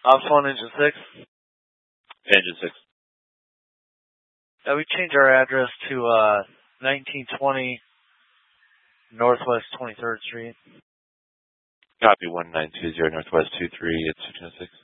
Ops 1, Engine 6. Engine 6. We changed our address to 1920 Northwest 23rd Street. Copy 1920 Northwest 23 at 606.